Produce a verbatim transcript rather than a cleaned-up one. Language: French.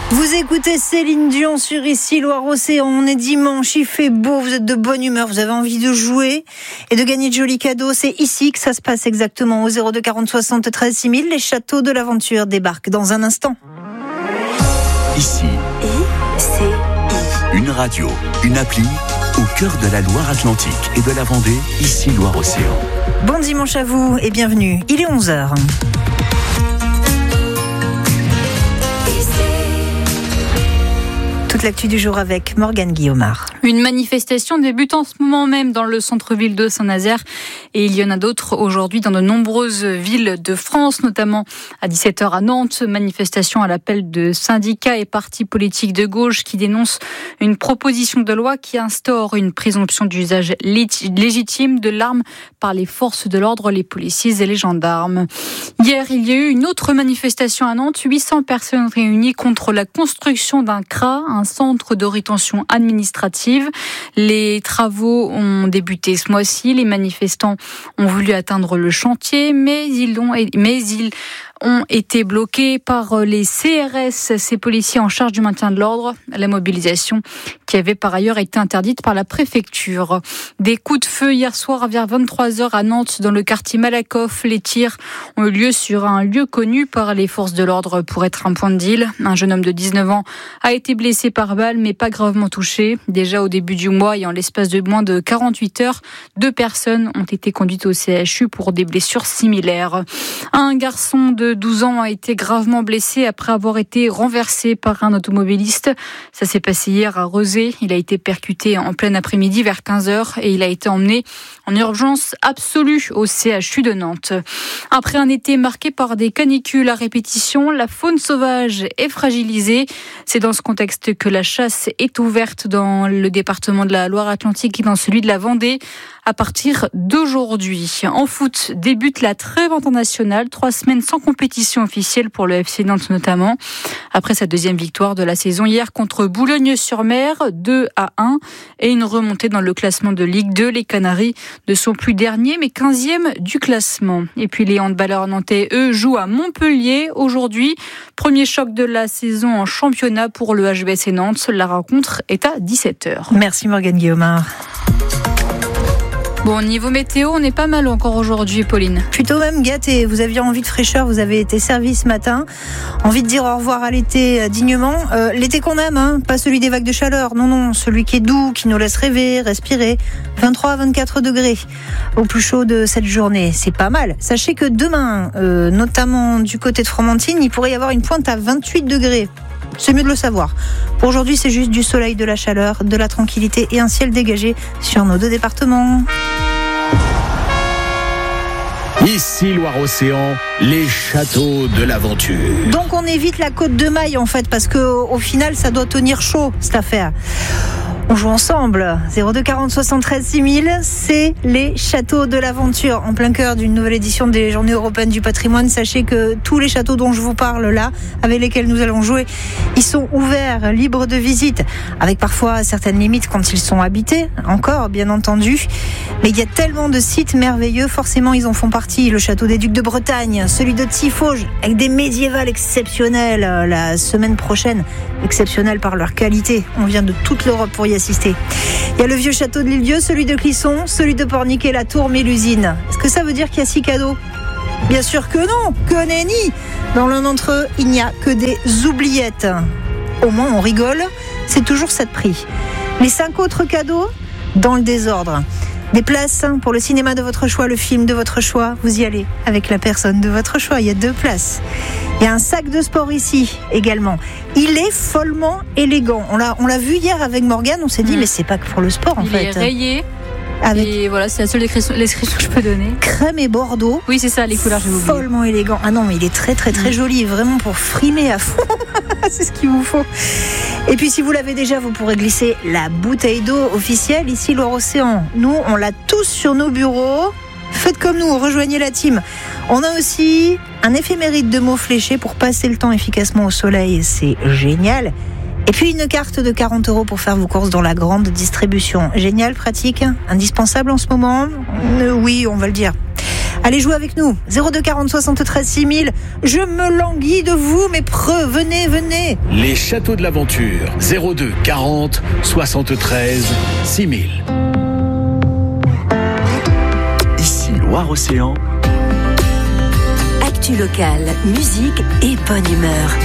Vous écoutez Céline Dion sur Ici Loire-Océan. On est dimanche, il fait beau, vous êtes de bonne humeur, vous avez envie de jouer et de gagner de jolis cadeaux. C'est ici que ça se passe exactement, au zéro deux quarante soixante-treize six mille. Les châteaux de l'aventure débarquent dans un instant. Ici, I, c'est I. Une radio, une appli au cœur de la Loire-Atlantique et de la Vendée, Ici Loire-Océan. Bon dimanche à vous et bienvenue. Il est onze heures. Toute l'actu du jour avec Morgane Guillaumard. Une manifestation débute en ce moment même dans le centre-ville de Saint-Nazaire et il y en a d'autres aujourd'hui dans de nombreuses villes de France, notamment à dix-sept heures à Nantes. Manifestation à l'appel de syndicats et partis politiques de gauche qui dénoncent une proposition de loi qui instaure une présomption d'usage légitime de l'arme par les forces de l'ordre, les policiers et les gendarmes. Hier, il y a eu une autre manifestation à Nantes. huit cents personnes réunies contre la construction d'un C R A, un centre de rétention administrative. Les travaux ont débuté ce mois-ci. Les manifestants ont voulu atteindre le chantier, mais ils ont, mais ils ont été bloqués par les C R S, ces policiers en charge du maintien de l'ordre. La mobilisation qui avait par ailleurs été interdite par la préfecture. Des coups de feu hier soir vers vingt-trois heures à Nantes, dans le quartier Malakoff. Les tirs ont eu lieu sur un lieu connu par les forces de l'ordre pour être un point de deal. Un jeune homme de dix-neuf ans a été blessé par balle, mais pas gravement touché. Déjà au début du mois et en l'espace de moins de quarante-huit heures, deux personnes ont été conduites au C H U pour des blessures similaires. Un garçon de douze ans a été gravement blessé après avoir été renversé par un automobiliste. Ça s'est passé hier à Rezé. Il a été percuté en plein après-midi vers quinze heures et il a été emmené en urgence absolue au C H U de Nantes. Après un été marqué par des canicules à répétition, la faune sauvage est fragilisée. C'est dans ce contexte que la chasse est ouverte dans le département de la Loire-Atlantique et dans celui de la Vendée à partir d'aujourd'hui. En foot, débute la trêve internationale. Trois semaines sans compétition officielle pour le F C Nantes notamment. Après sa deuxième victoire de la saison hier contre Boulogne-sur-Mer, deux à un, et une remontée dans le classement de Ligue deux. Les Canaries ne sont plus derniers, mais quinzième du classement. Et puis les handballeurs nantais, eux, jouent à Montpellier aujourd'hui. Premier choc de la saison en championnat pour le H B S et Nantes. La rencontre est à dix-sept heures. Merci Morgane Guillaumard. Bon, niveau météo, on est pas mal encore aujourd'hui, Pauline. Plutôt même gâté. Vous aviez envie de fraîcheur, vous avez été servi ce matin. Envie de dire au revoir à l'été dignement. Euh, l'été qu'on aime, hein, pas celui des vagues de chaleur. Non, non, celui qui est doux, qui nous laisse rêver, respirer. vingt-trois à vingt-quatre degrés au plus chaud de cette journée. C'est pas mal. Sachez que demain, euh, notamment du côté de Fromentine, il pourrait y avoir une pointe à vingt-huit degrés. C'est mieux de le savoir. Pour aujourd'hui, c'est juste du soleil, de la chaleur, de la tranquillité et un ciel dégagé sur nos deux départements. Ici Loire-Océan, les châteaux de l'aventure. Donc on évite la côte de Maille en fait, parce qu'au final, ça doit tenir chaud cette affaire. On joue ensemble. zéro deux quarante soixante-treize six mille, c'est les châteaux de l'aventure. En plein cœur d'une nouvelle édition des Journées européennes du patrimoine. Sachez que tous les châteaux dont je vous parle là, avec lesquels nous allons jouer, ils sont ouverts, libres de visite, avec parfois certaines limites quand ils sont habités, encore bien entendu. Mais il y a tellement de sites merveilleux, forcément ils en font partie. Le château des Ducs de Bretagne, celui de Tiffauges, avec des médiévales exceptionnelles. La semaine prochaine, exceptionnelles par leur qualité. On vient de toute l'Europe pour y assister. Il y a le vieux château de l'Île-Dieu, celui de Clisson, celui de Pornic, la Tour Mélusine. Est-ce que ça veut dire qu'il y a six cadeaux ? Bien sûr que non, que nenni. Dans l'un d'entre eux, il n'y a que des oubliettes. Au moins, on rigole, c'est toujours ça de prix. Les cinq autres cadeaux, dans le désordre. Des places pour le cinéma de votre choix, le film de votre choix. Vous y allez avec la personne de votre choix. Il y a deux places. Il y a un sac de sport ici également. Il est follement élégant. On l'a, on l'a vu hier avec Morgane. On s'est dit, mmh. mais c'est pas que pour le sport en Il fait. Il est rayé. Avec et voilà, c'est la seule description, description que je peux donner. Crème et bordeaux. Oui, c'est ça, les couleurs, j'ai oublié. Follement élégant. Ah non, mais il est très très très mmh. joli. Vraiment pour frimer à fond. C'est ce qu'il vous faut. Et puis si vous l'avez déjà, vous pourrez glisser la bouteille d'eau officielle ici Loire-Océan. Nous, on l'a tous sur nos bureaux. Faites comme nous, rejoignez la team. On a aussi un éphéméride de mots fléchés pour passer le temps efficacement au soleil. C'est génial. Et puis une carte de quarante euros pour faire vos courses dans la grande distribution. Génial, pratique, indispensable en ce moment ? euh, Oui, on va le dire. Allez jouer avec nous. zéro deux quarante soixante-treize six mille. Je me languis de vous, mes preux. Venez, venez. Les châteaux de l'aventure. zéro deux quarante soixante-treize six mille. Ici Loire-Océan. Actu locale, musique et bonne humeur.